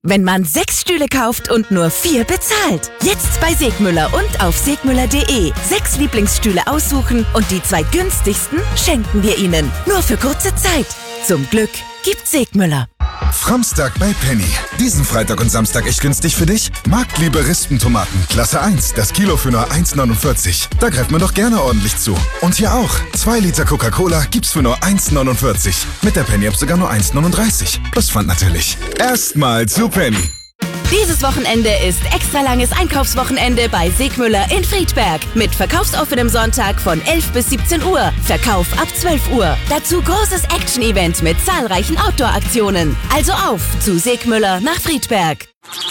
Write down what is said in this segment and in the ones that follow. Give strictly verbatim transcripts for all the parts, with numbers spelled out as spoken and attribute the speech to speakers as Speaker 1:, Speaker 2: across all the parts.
Speaker 1: wenn man sechs Stühle kauft und nur vier bezahlt. Jetzt bei Segmüller und auf segmüller punkt de. Sechs Lieblingsstühle aussuchen und die zwei günstigsten schenken wir Ihnen. Nur für kurze Zeit. Zum Glück gibt Segmüller.
Speaker 2: Framstag bei Penny. Diesen Freitag und Samstag echt günstig für dich? Marktliebe Rispentomaten, Klasse eins, das Kilo für nur eins neunundvierzig. Da greift man doch gerne ordentlich zu. Und hier auch. zwei Liter Coca-Cola gibt's für nur eins neunundvierzig. Mit der Penny-App sogar nur eins neununddreißig. Plus Pfand natürlich. Erstmal zu Penny.
Speaker 1: Dieses Wochenende ist extra langes Einkaufswochenende bei Segmüller in Friedberg. Mit verkaufsoffenem Sonntag von elf bis siebzehn Uhr. Verkauf ab zwölf Uhr. Dazu großes Action-Event mit zahlreichen Outdoor-Aktionen. Also auf zu Segmüller nach Friedberg.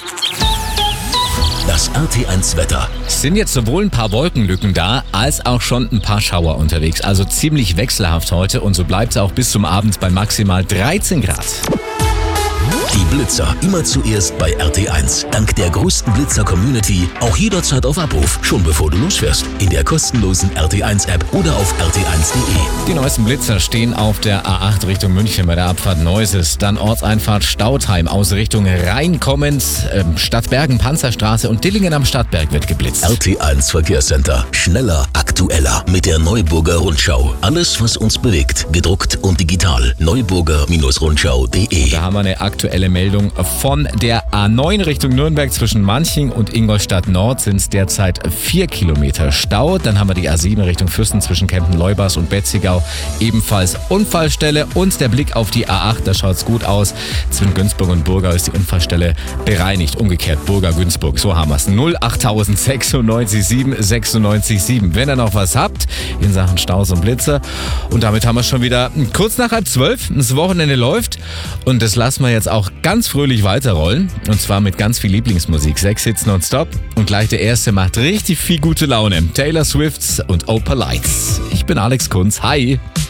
Speaker 3: Das R T eins Wetter.
Speaker 4: Es sind jetzt sowohl ein paar Wolkenlücken da, als auch schon ein paar Schauer unterwegs. Also ziemlich wechselhaft heute und so bleibt es auch bis zum Abend bei maximal dreizehn Grad.
Speaker 3: Die Blitzer immer zuerst bei R T eins. Dank der größten Blitzer-Community auch jederzeit auf Abruf, schon bevor du losfährst. In der kostenlosen R T eins App oder auf r t eins punkt de.
Speaker 4: Die neuesten Blitzer stehen auf der A acht Richtung München bei der Abfahrt Neuses. Dann Ortseinfahrt Stautheim aus Richtung Rhein kommend. Ähm, Stadtbergen, Panzerstraße und Dillingen am Stadtberg wird geblitzt.
Speaker 3: R T eins Verkehrscenter. Schneller, aktueller. Mit der Neuburger Rundschau. Alles, was uns bewegt. Gedruckt und digital. neuburger Rundschau punkt de.
Speaker 4: Da haben wir eine aktuelle Meldung von der A neun Richtung Nürnberg. Zwischen Manching und Ingolstadt Nord sind es derzeit vier Kilometer Stau. Dann haben wir die A sieben Richtung Füssen zwischen Kempen-Leubers und Betzigau. Ebenfalls Unfallstelle und der Blick auf die A acht, da schaut es gut aus. Zwischen Günzburg und Burgau ist die Unfallstelle bereinigt. Umgekehrt Burger-Günzburg, so haben wir es. null acht sechs neun sieben sechs neun sieben. Wenn ihr noch was habt in Sachen Staus und Blitzer. Und damit haben wir schon wieder kurz nach halb zwölf. Das Wochenende läuft und das lassen wir jetzt auch ganz fröhlich weiterrollen. Und zwar mit ganz viel Lieblingsmusik. Sechs Hits nonstop. Und gleich der erste macht richtig viel gute Laune. Taylor Swift und Opal Lights. Ich bin Alex Kunz. Hi.